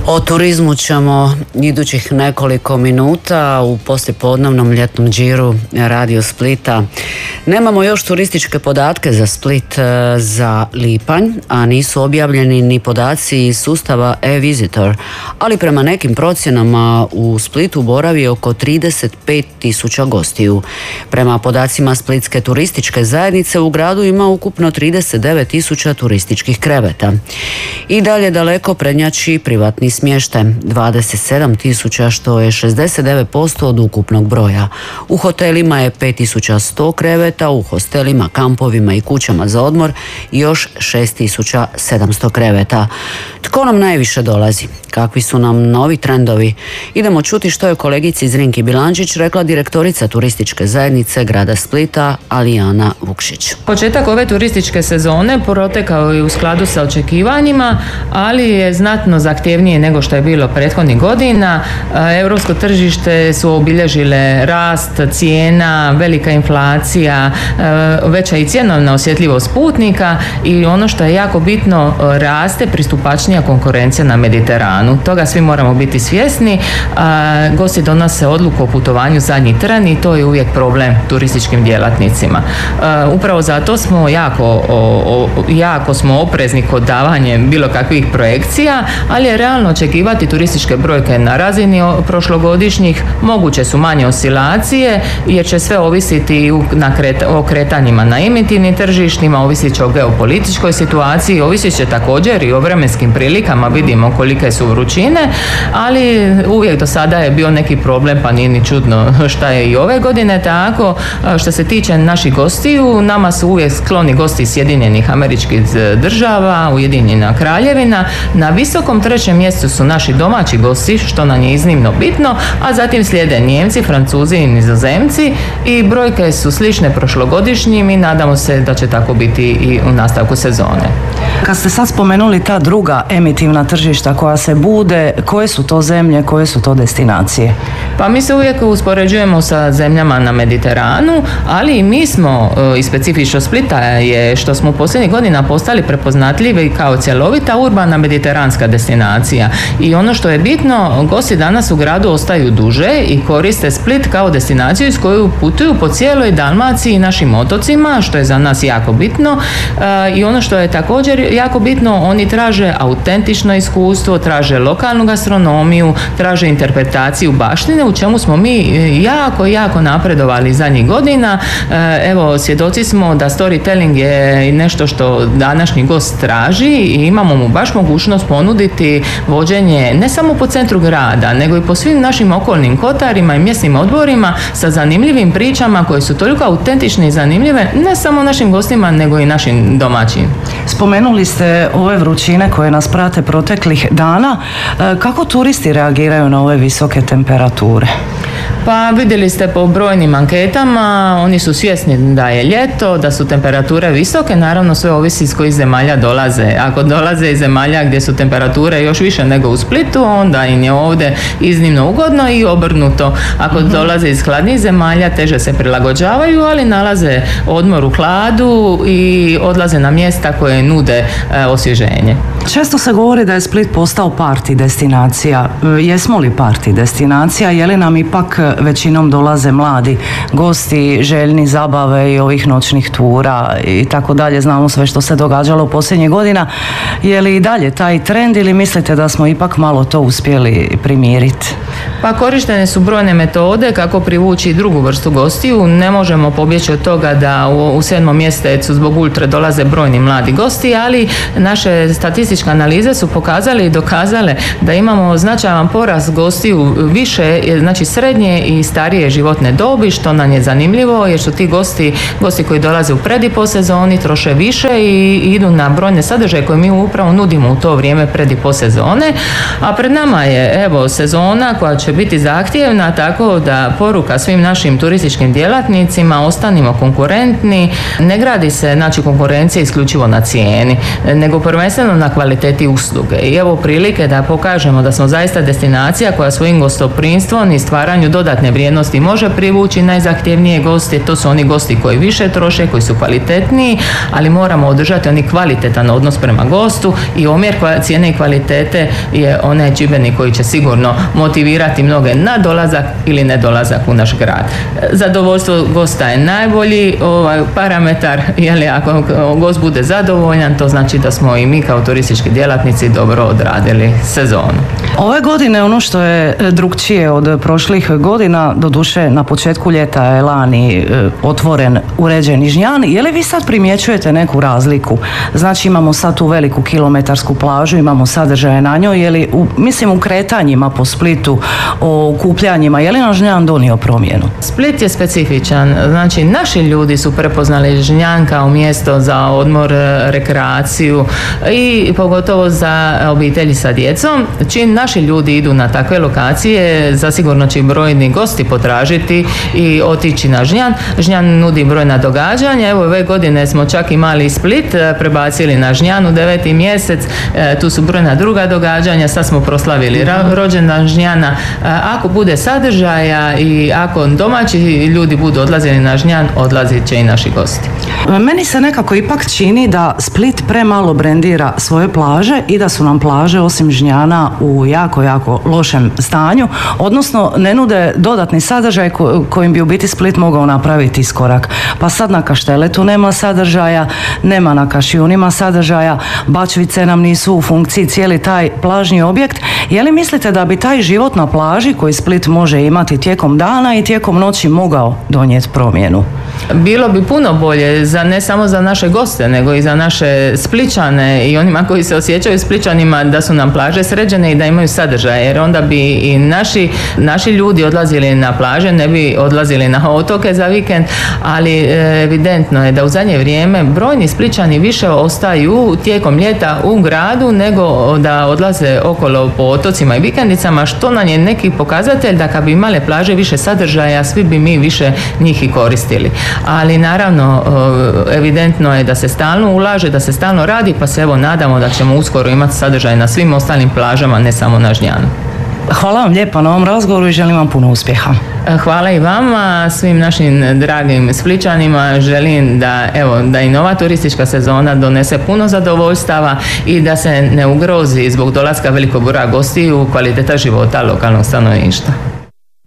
O turizmu ćemo idućih nekoliko minuta u poslijepodnevnom ljetnom džiru Radio Splita. Nemamo još turističke podatke za Split za lipanj, a nisu objavljeni ni podaci iz sustava e-Visitor, ali prema nekim procjenama u Splitu boravi oko 35.000 gostiju. Prema podacima Splitske turističke zajednice u gradu ima ukupno 39.000 turističkih kreveta. I dalje daleko prednjači privatni smještaj, 27.000 što je 69% od ukupnog broja. U hotelima je 5.100 kreveta, u hostelima, kampovima i kućama za odmor još 6.700 kreveta. Tko nam najviše dolazi? Kakvi su nam novi trendovi? Idemo čuti što je kolegici Zrinki Bilandžić rekla direktorica turističke zajednice grada Splita Alijana Vukšić. Početak ove turističke sezone protekao je u skladu sa očekivanjima, ali je znatno zahtjevnije nego što je bilo prethodnih godina. Europsko tržište su obilježile rast cijena, velika inflacija, veća i cjenovna osjetljivost putnika i ono što je jako bitno, raste pristupačnija konkurencija na Mediteranu. Toga svi moramo biti svjesni. Gosti donose odluku o putovanju zadnji tren i to je uvijek problem turističkim djelatnicima. Upravo zato smo jako smo oprezni kod davanja bilo kakvih projekcija, ali je realno očekivati turističke brojke na razini prošlogodišnjih. Moguće su manje oscilacije jer će sve ovisiti o kretanjima na emitivnim tržištima, ovisit će o geopolitičkoj situaciji, ovisit će također i o vremenskim prilikama, vidimo kolike su vrućine, ali uvijek do sada je bio neki problem, pa nije ni čudno šta je i ove godine tako. Što se tiče naših gostiju, nama su uvijek skloni gosti iz Sjedinjenih Američkih Država, Ujedinjena Kraljevina. Na visokom trećem mjestu su naši domaći gosti, što nam je iznimno bitno, a zatim slijede Nijemci, Francuzi i Nizozemci i brojke su slične prošlogodišnjim i nadamo se da će tako biti i u nastavku sezone. Kad ste sad spomenuli ta druga emitivna tržišta koja se bude, koje su to zemlje, koje su to destinacije? Pa mi se uvijek uspoređujemo sa zemljama na Mediteranu, ali i mi smo i specifično Splita je što smo u posljednjih godina postali prepoznatljivi kao cjelovita urbana mediteranska destinacija. I ono što je bitno, gosti danas u gradu ostaju duže i koriste Split kao destinaciju iz koju putuju po cijeloj Dalmaciji i našim otocima, što je za nas jako bitno. I ono što je također jako bitno, oni traže autentično iskustvo, traže lokalnu gastronomiju, traže interpretaciju baštine, u čemu smo mi jako napredovali zadnjih godina. Evo, svjedoci smo da storytelling je nešto što današnji gost traži i imamo mu baš mogućnost ponuditi vođenje ne samo po centru grada, nego i po svim našim okolnim kotarima i mjesnim odborima sa zanimljivim pričama koje su toliko autentične i zanimljive ne samo našim gostima, nego i našim domaćim. Spomenuli ste ove vrućine koje nas prate proteklih dana. Kako turisti reagiraju na ove visoke temperature? Pa vidjeli ste po brojnim anketama, oni su svjesni da je ljeto, da su temperature visoke, naravno sve ovisi iz kojih zemalja dolaze. Ako dolaze iz zemalja gdje su temperature još više nego u Splitu, onda im je ovdje iznimno ugodno i obrnuto. Ako dolaze iz hladnijih zemalja, teže se prilagođavaju, ali nalaze odmor u hladu i odlaze na mjesta koje nude osvježenje. Često se govori da je Split postao party destinacija. Jesmo li party destinacija? Je li nam ipak većinom dolaze mladi gosti, željni zabave i ovih noćnih tura i tako dalje? Znamo sve što se događalo u posljednjih godina. Je li i dalje taj trend ili mislite da smo ipak malo to uspjeli primiriti? Pa korištene su brojne metode kako privući drugu vrstu gostiju. Ne možemo pobjeći od toga da u 7. mjesecu zbog ultre dolaze brojni mladi gosti, ali naše statističke analize su pokazale i dokazale da imamo značajan porast gostiju više, znači srednje i starije životne dobi, što nam je zanimljivo jer su ti gosti koji dolaze u pred i po sezoni troše više i idu na brojne sadržaje koje mi upravo nudimo u to vrijeme pred i po sezone. A pred nama je sezona koja će biti zahtjevna, tako da poruka svim našim turističkim djelatnicima, ostanimo konkurentni, ne gradi se konkurencija isključivo na cijeni, nego prvenstveno na kvaliteti usluge. I evo prilike da pokažemo da smo zaista destinacija koja svojim gostoprinstvom i stvaranju dodatnih dodatne vrijednosti može privući najzahtjevnije goste. To su oni gosti koji više troše, koji su kvalitetniji, ali moramo održati oni kvalitetan odnos prema gostu i omjer cijene i kvalitete je onaj čimbenik koji će sigurno motivirati mnoge na dolazak ili nedolazak u naš grad. Zadovoljstvo gosta je najbolji parametar, jer ako gost bude zadovoljan, to znači da smo i mi kao turistički djelatnici dobro odradili sezonu. Ove godine ono što je drukčije od prošlih godina, doduše na početku ljeta je lani otvoren uređeni Žnjan, je li vi sad primjećujete neku razliku? Znači imamo sad tu veliku kilometarsku plažu, imamo sadržaje na njoj, je li u kretanjima po Splitu, o okupljanjima, je li nam Žnjan donio promjenu? Split je specifičan, znači naši ljudi su prepoznali Žnjan kao mjesto za odmor, rekreaciju i pogotovo za obitelji sa djecom. Čim naši ljudi idu na takve lokacije, zasigurno će brojni gosti potražiti i otići na Žnjan. Žnjan nudi brojna događanja, evo ove godine smo čak imali Split, prebacili na Žnjan u 9. mjesec, tu su brojna druga događanja, sad smo proslavili rođendan Žnjana. Ako bude sadržaja i ako domaći ljudi budu odlazili na Žnjan, odlazit će i naši gosti. Meni se nekako ipak čini da Split premalo brendira svoje plaže i da su nam plaže osim Žnjana u jako, jako lošem stanju, odnosno ne nude dodatni sadržaj kojim bi u biti Split mogao napraviti iskorak. Pa sad na Kašteletu nema sadržaja, nema na Kašijunima sadržaja, Bačvice nam nisu u funkciji, cijeli taj plažni objekt. Je li mislite da bi taj život na plaži koji Split može imati tijekom dana i tijekom noći mogao donijeti promjenu? Bilo bi puno bolje, ne samo za naše goste, nego i za naše Splićane i onima koji se osjećaju Splićanima da su nam plaže sređene i da imaju sadržaj, jer onda bi i naši ljudi odlazili na plaže, ne bi odlazili na otoke za vikend, ali evidentno je da u zadnje vrijeme brojni Splićani više ostaju tijekom ljeta u gradu nego da odlaze okolo po otocima i vikendicama, što nam je neki pokazatelj da kad bi imale plaže više sadržaja, svi bi mi više njih i koristili. Ali naravno, evidentno je da se stalno ulaže, da se stalno radi, pa se evo nadamo da ćemo uskoro imati sadržaj na svim ostalim plažama, ne samo na Žnjanu. Hvala vam lijepa na ovom razgovoru i želim vam puno uspjeha. Hvala i vama, svim našim dragim Splićanima. Želim da i nova turistička sezona donese puno zadovoljstava i da se ne ugrozi zbog dolaska velikog broja gostiju kvaliteta života lokalnog stanovništva.